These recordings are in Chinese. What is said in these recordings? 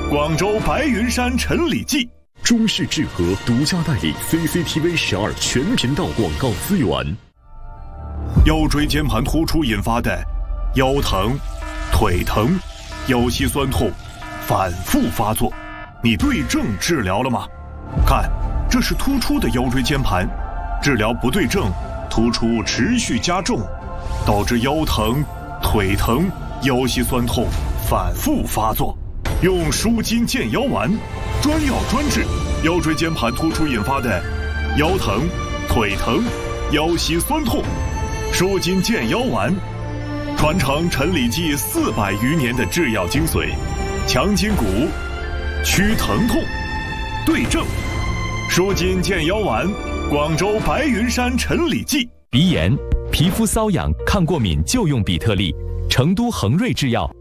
广州白云山陈李记。 中视智和独家代理 CCTV 12全频道广告资源。 腰椎间盘突出引发的腰疼、腿疼、腰膝酸痛反复发作，你对症治疗了吗？看，这是突出的腰椎间盘，治疗不对症，突出持续加重，导致腰疼、腿疼、腰膝酸痛反复发作。用舒筋健腰丸，专药专治腰椎间盘突出引发的腰疼、腿疼、腰膝酸痛。舒筋健腰丸，传承陈李记400余年的制药精髓，强筋骨，祛疼痛，对症。舒筋健腰丸，广州白云山陈李记。 鼻炎、皮肤瘙痒、抗过敏就用比特利，成都恒瑞制药。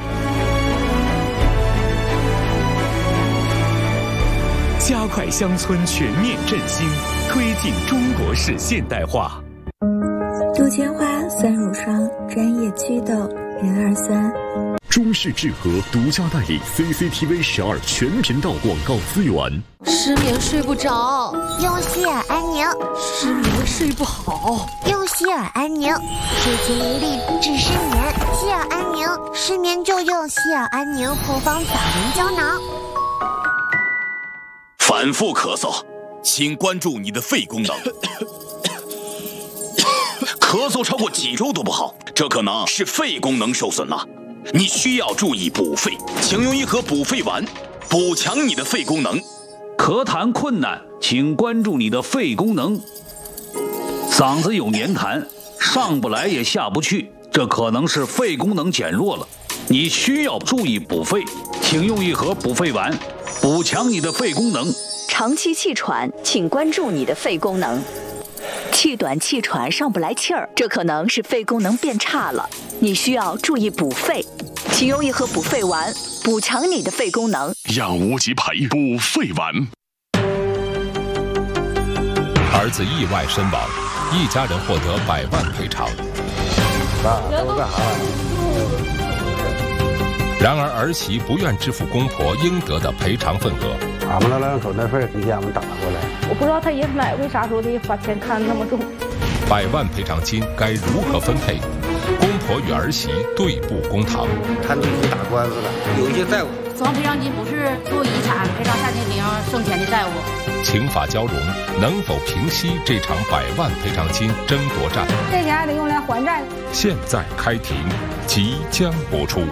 加快乡村全面振兴，推进中国式现代化。 杜鹃花酸乳霜专业祛痘人2酸。 中视智和独家代理 CCTV 12全频道广告资源。 失眠睡不着， 用希尔安宁。 失眠睡不好， 用希尔安宁。睡前1粒治失眠，希尔安宁。失眠就用希尔安宁复方枣仁胶囊。 反复咳嗽，请关注你的肺功能。咳嗽超过几周都不好，这可能是肺功能受损了。你需要注意补肺，请用一盒补肺丸，补强你的肺功能。 咳痰困难，请关注你的肺功能。嗓子有黏痰，上不来也下不去，这可能是肺功能减弱了。你需要注意补肺，请用一盒补肺丸，补强你的肺功能。 长期气喘，请关注你的肺功能。气短气喘上不来气儿，这可能是肺功能变差了，你需要注意补肺，请用一盒补肺丸，补强你的肺功能。 养无极培补肺丸。 儿子意外身亡，一家人获得100万赔偿。然而儿媳不愿支付公婆应得的赔偿份额。 俺们那口袋费给俺们打过来， 我不知道他爷们为啥说的把钱看那么重。 100万赔偿金该如何分配？公婆与儿媳对簿公堂。 他们已经打官司了，有一些债务。 死亡赔偿金不是作为遗产赔偿夏金玲生前的债务。 情法交融，能否平息这场100万赔偿金争夺战？ 这钱还得用来还债。 现在开庭，即将播出。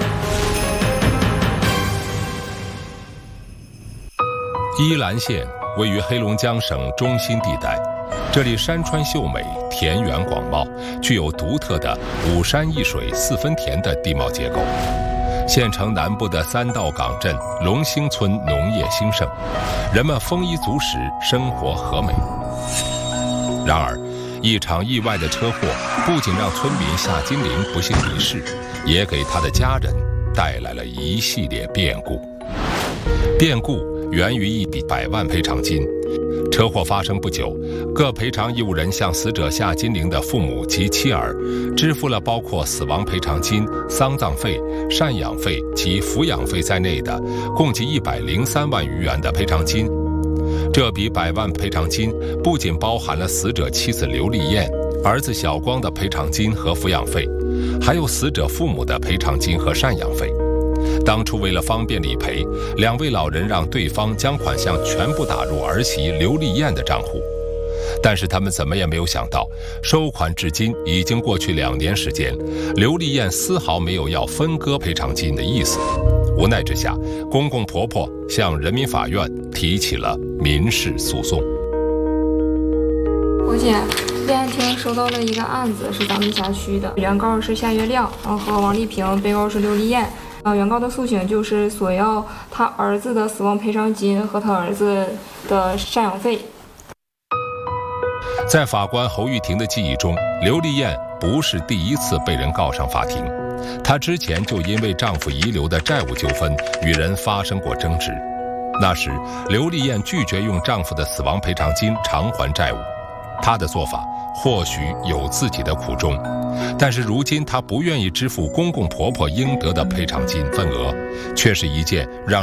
依兰县位于黑龙江省中心地带，这里山川秀美，田园广袤，具有独特的5山1水4分田的地貌结构。县城南部的3道岗镇龙兴村农业兴盛，人们丰衣足食，生活和美。然而，一场意外的车祸不仅让村民夏金玲不幸离世，也给他的家人带来了一系列变故。变故源于一笔100万赔偿金。车祸发生不久，各赔偿义务人向死者夏金玲的父母及妻儿支付了包括死亡赔偿金、丧葬费、赡养费及抚养费在内的共计103万余元的赔偿金。这笔100万赔偿金不仅包含了死者妻子刘丽艳、儿子小光的赔偿金和抚养费，还有死者父母的赔偿金和赡养费。当初为了方便理赔，2位老人让对方将款项全部打入儿媳刘丽艳的账户，但是他们怎么也没有想到，收款至今已经过去2年时间，刘丽艳丝毫没有要分割赔偿金的意思。无奈之下，公公婆婆向人民法院提起了民事诉讼。 我姐立案厅收到了一个案子，是咱们辖区的，原告是夏月亮，然后和王丽萍，被告是刘丽艳。原告的诉请就是索要他儿子的死亡赔偿金和他儿子的赡养费。 在法官侯玉婷的记忆中，刘丽艳不是第一次被人告上法庭，她之前就因为丈夫遗留的债务纠纷与人发生过争执。那时，刘丽艳拒绝用丈夫的死亡赔偿金偿还债务，她的做法或许有自己的苦衷，但是如今她不愿意支付公公婆婆应得的赔偿金份额，却是一件让